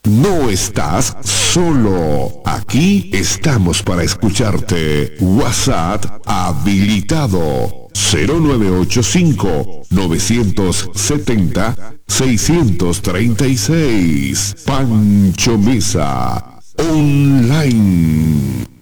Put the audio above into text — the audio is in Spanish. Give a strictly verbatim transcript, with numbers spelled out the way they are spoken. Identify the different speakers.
Speaker 1: No estás solo. Aquí estamos para escucharte. WhatsApp habilitado. cero nueve ocho cinco, nueve siete cero, seis tres seis. Pancho Mesa Online.